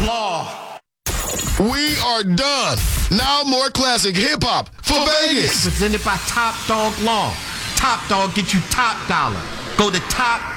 Law. We are done. Now more classic hip-hop for Vegas. Presented by Top Dog Law. Top Dog get you top dollar. Go to top